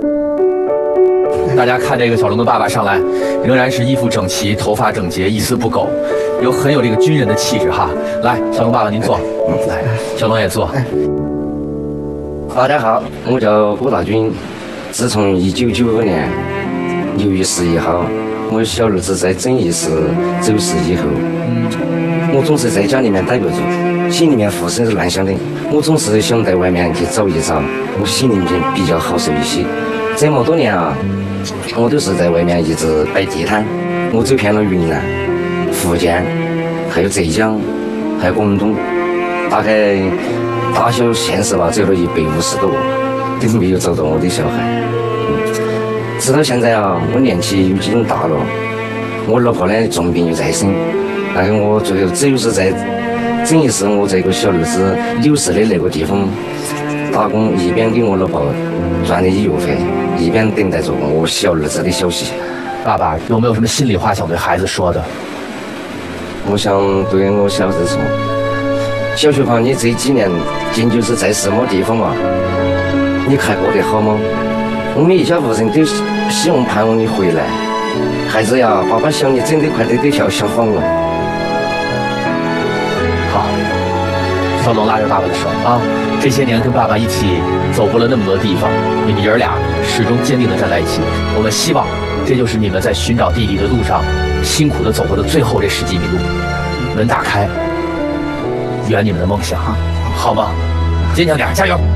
大家看这个小龙的爸爸上来，仍然是衣服整齐，头发整洁，一丝不苟，很有这个军人的气质哈。来，小龙爸爸您坐，来，小龙也坐。 大家好，我叫郭大军。自从1995年6月11号，我小儿子在郑义市走失以后，我总是在家里面待不住，心里面胡思乱想的。我总是想在外面去找一找，我心里面比较好受一些。这么多年啊，我都是在外面一直摆地摊，我走遍了云南、福建，还有浙江，还有广东，大概大小县市吧，走了150多个，都没有找到我的小孩。直到现在啊，我年纪已经大了，我老婆呢重病又在身，但是我最后只有是在郑义市我这个小儿子流失的那个地方打工，一边给我老婆赚的医药费，一边等待着我小儿子的消息。 爸爸有没有什么心里话想对孩子说的？ 我想对我小儿子说，小学胖，你这几年仅就是在什么地方嘛？你还过得好吗？我们一家户人都希望盼望你回来。孩子呀，爸爸想你整得快得跳小黄了。 好，小龙拉着爸爸的手啊，这些年跟爸爸一起走过了那么多地方，你们爷儿俩始终坚定地站在一起。我们希望这就是你们在寻找弟弟的路上辛苦地走过的最后这10几米路。门打开，圆你们的梦想，好吗？坚强点，加油！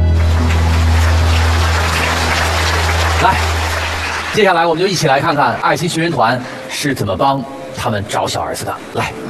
来，接下来我们就一起来看看爱心寻人团是怎么帮他们找小儿子的。来。